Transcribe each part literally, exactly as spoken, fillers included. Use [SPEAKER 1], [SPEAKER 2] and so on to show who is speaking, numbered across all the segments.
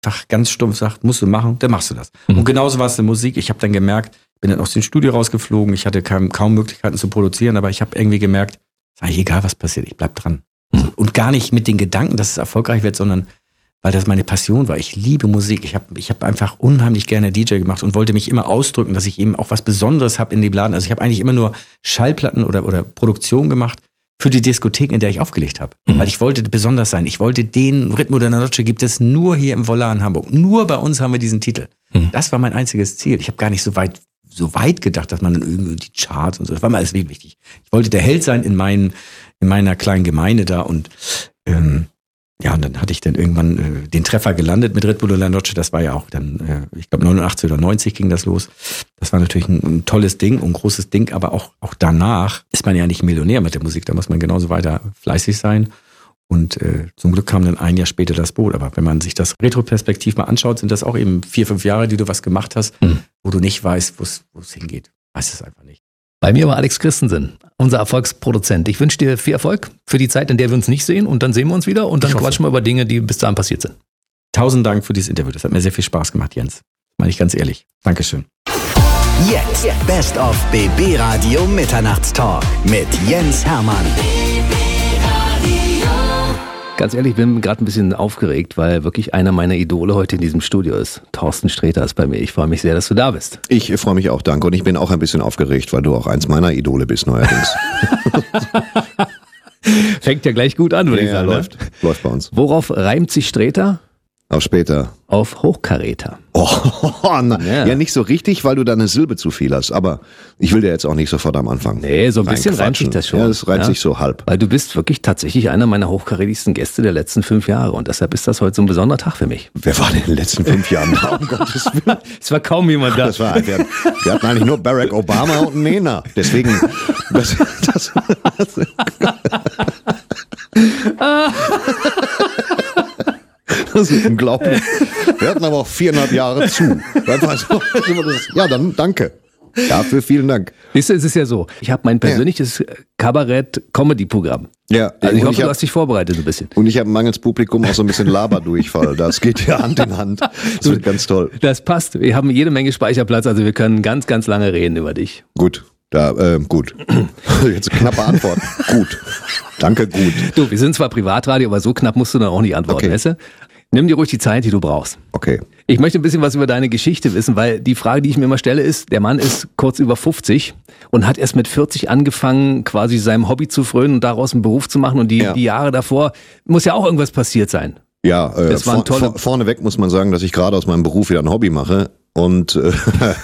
[SPEAKER 1] einfach ganz stumpf sagt, musst du machen, dann machst du das. Mhm. Und genauso war es in Musik. Ich habe dann gemerkt, bin dann aus dem Studio rausgeflogen, ich hatte kaum, kaum Möglichkeiten zu produzieren, aber ich habe irgendwie gemerkt, ist eigentlich egal, was passiert, ich bleib dran. Mhm. Und gar nicht mit den Gedanken, dass es erfolgreich wird, sondern weil das meine Passion war. Ich liebe Musik. Ich habe ich hab einfach unheimlich gerne D J gemacht und wollte mich immer ausdrücken, dass ich eben auch was Besonderes habe in dem Laden. Also ich habe eigentlich immer nur Schallplatten oder, oder Produktion gemacht für die Diskothek, in der ich aufgelegt habe. Mhm. Weil ich wollte besonders sein. Ich wollte den Ritmo della Noche gibt es nur hier im Volar in Hamburg. Nur bei uns haben wir diesen Titel. Mhm. Das war mein einziges Ziel. Ich habe gar nicht so weit, so weit gedacht, dass man dann irgendwie die Charts und so. Das war mir alles wichtig. Ich wollte der Held sein in, meinen, in meiner kleinen Gemeinde da und ähm, ja, und dann hatte ich dann irgendwann äh, den Treffer gelandet mit Ritmo della Noche. Das war ja auch dann, äh, ich glaube neunundachtzig oder neunzig ging das los. Das war natürlich ein, ein tolles Ding und ein großes Ding, aber auch, auch danach ist man ja nicht Millionär mit der Musik. Da muss man genauso weiter fleißig sein. Und äh, zum Glück kam dann ein Jahr später das Boot. Aber wenn man sich das retroperspektiv mal anschaut, sind das auch eben vier, fünf Jahre, die du was gemacht hast, mhm. wo du nicht weißt, wo es hingeht. Weißt es einfach nicht.
[SPEAKER 2] Bei mir war Alex Christensen, unser Erfolgsproduzent. Ich wünsche dir viel Erfolg für die Zeit, in der wir uns nicht sehen. Und dann sehen wir uns wieder und dann quatschen wir über Dinge, die bis dahin passiert sind.
[SPEAKER 1] Tausend Dank für dieses Interview. Das hat mir sehr viel Spaß gemacht, Jens. Meine ich ganz ehrlich. Dankeschön.
[SPEAKER 3] Jetzt Best of B B Radio Mitternachtstalk mit Jens Hermann.
[SPEAKER 2] Ganz ehrlich, ich bin gerade ein bisschen aufgeregt, weil wirklich einer meiner Idole heute in diesem Studio ist. Thorsten Sträter ist bei mir. Ich freue mich sehr, dass du da bist.
[SPEAKER 4] Ich freue mich auch, danke. Und ich bin auch ein bisschen aufgeregt, weil du auch eins meiner Idole bist neuerdings.
[SPEAKER 2] Fängt ja gleich gut an, würde
[SPEAKER 4] ja,
[SPEAKER 2] ich sagen.
[SPEAKER 4] Ja, läuft,
[SPEAKER 2] ne?
[SPEAKER 4] läuft bei uns.
[SPEAKER 2] Worauf reimt sich Sträter?
[SPEAKER 4] Auf später.
[SPEAKER 2] Auf Hochkaräter.
[SPEAKER 4] Oh, na,
[SPEAKER 2] ja.
[SPEAKER 4] ja, nicht so richtig, weil du da eine Silbe zu viel hast. Aber ich will dir jetzt auch nicht sofort am Anfang.
[SPEAKER 2] Nee, so ein bisschen reimt sich das schon.
[SPEAKER 4] Ja, das reimt ja. sich so halb.
[SPEAKER 2] Weil du bist wirklich tatsächlich einer meiner hochkarätigsten Gäste der letzten fünf Jahre. Und deshalb ist das heute so ein besonderer Tag für mich.
[SPEAKER 4] Wer war denn in den letzten fünf Jahren da? Um Gottes Willen.
[SPEAKER 2] Es war kaum jemand da.
[SPEAKER 4] Das war, wir, hatten, wir hatten eigentlich nur Barack Obama und einen Nena. Deswegen. Das, das, das, das ist unglaublich. Wir hatten aber auch viereinhalb Jahre zu. Ja, dann danke. Dafür vielen Dank.
[SPEAKER 2] Siehst du, es ist ja so. Ich habe mein persönliches ja. Kabarett-Comedy-Programm.
[SPEAKER 4] Ja,
[SPEAKER 2] also ich hoffe,
[SPEAKER 4] ich hab,
[SPEAKER 2] du hast dich vorbereitet ein bisschen.
[SPEAKER 4] Und ich habe mangels Publikum auch so ein bisschen Laberdurchfall. Das geht ja Hand in Hand. Das wird ganz toll.
[SPEAKER 2] Das passt. Wir haben jede Menge Speicherplatz, also wir können ganz, ganz lange reden über dich.
[SPEAKER 4] Gut. Da, äh, gut. Jetzt knappe Antwort. Gut. Danke, gut.
[SPEAKER 2] Du, wir sind zwar Privatradio, aber so knapp musst du dann auch nicht antworten,
[SPEAKER 4] okay.
[SPEAKER 2] weißt du? Nimm dir ruhig die Zeit, die du brauchst.
[SPEAKER 4] Okay.
[SPEAKER 2] Ich möchte ein bisschen was über deine Geschichte wissen, weil die Frage, die ich mir immer stelle, ist, der Mann ist kurz über fünfzig und hat erst mit vierzig angefangen, quasi seinem Hobby zu frönen und daraus einen Beruf zu machen. Und die, ja. die Jahre davor muss ja auch irgendwas passiert sein.
[SPEAKER 4] Ja, äh,
[SPEAKER 2] das waren
[SPEAKER 4] vor,
[SPEAKER 2] tolle...
[SPEAKER 4] vor, vorneweg muss man sagen, dass ich gerade aus meinem Beruf wieder ein Hobby mache. Und äh,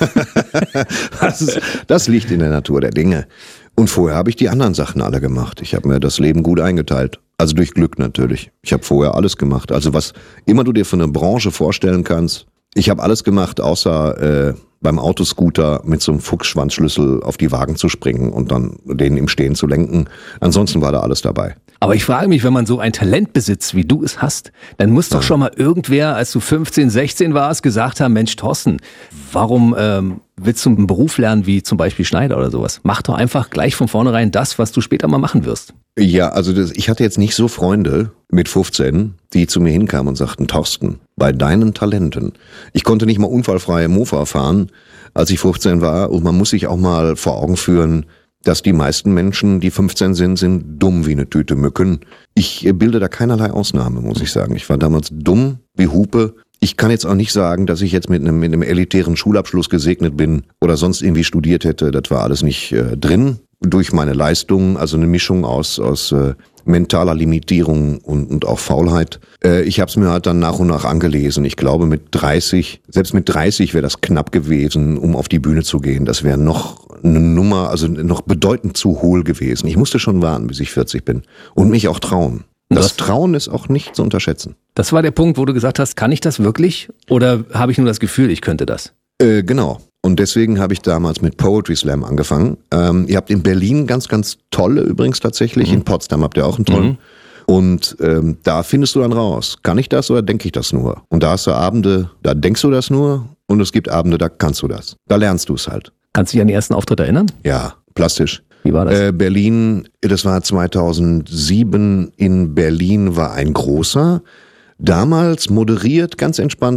[SPEAKER 4] das, ist, das liegt in der Natur der Dinge. Und vorher habe ich die anderen Sachen alle gemacht. Ich habe mir das Leben gut eingeteilt. Also durch Glück natürlich. Ich habe vorher alles gemacht. Also was immer du dir für eine Branche vorstellen kannst. Ich habe alles gemacht, außer äh, beim Autoscooter mit so einem Fuchsschwanzschlüssel auf die Wagen zu springen und dann den im Stehen zu lenken. Ansonsten war da alles dabei.
[SPEAKER 2] Aber ich frage mich, wenn man so ein Talent besitzt, wie du es hast, dann muss doch schon mal irgendwer, als du fünfzehn, sechzehn warst, gesagt haben, Mensch Thorsten, warum ähm, willst du einen Beruf lernen wie zum Beispiel Schneider oder sowas? Mach doch einfach gleich von vornherein das, was du später mal machen wirst.
[SPEAKER 4] Ja, also das, ich hatte jetzt nicht so Freunde mit fünfzehn, die zu mir hinkamen und sagten, Thorsten, bei deinen Talenten. Ich konnte nicht mal unfallfreie Mofa fahren, als ich fünfzehn war. Und man muss sich auch mal vor Augen führen, dass die meisten Menschen, die fünfzehn sind, sind dumm wie eine Tüte Mücken. Ich bilde da keinerlei Ausnahme, muss ich sagen. Ich war damals dumm wie Hupe. Ich kann jetzt auch nicht sagen, dass ich jetzt mit einem, mit einem elitären Schulabschluss gesegnet bin oder sonst irgendwie studiert hätte. Das war alles nicht äh, drin. Durch meine Leistungen, also eine Mischung aus aus äh, mentaler Limitierung und und auch Faulheit. Äh, ich habe es mir halt dann nach und nach angelesen. Ich glaube mit dreißig, selbst mit dreißig wäre das knapp gewesen, um auf die Bühne zu gehen. Das wäre noch eine Nummer, also noch bedeutend zu hohl gewesen. Ich musste schon warten, bis ich vierzig bin und mich auch trauen. Das, das Trauen ist auch nicht zu unterschätzen.
[SPEAKER 2] Das war der Punkt, wo du gesagt hast, kann ich das wirklich oder habe ich nur das Gefühl, ich könnte das?
[SPEAKER 4] Äh, genau. Und deswegen habe ich damals mit Poetry Slam angefangen. Ähm, ihr habt in Berlin ganz, ganz tolle übrigens tatsächlich. Mhm. In Potsdam habt ihr auch einen tollen. Mhm. Und ähm, da findest du dann raus, kann ich das oder denke ich das nur? Und da hast du Abende, da denkst du das nur. Und es gibt Abende, da kannst du das. Da lernst du es halt.
[SPEAKER 2] Kannst du dich an den ersten Auftritt erinnern?
[SPEAKER 4] Ja, plastisch.
[SPEAKER 2] Wie war das?
[SPEAKER 4] Äh, Berlin, das war zweitausendsieben in Berlin, war ein großer. Damals moderiert, ganz entspannt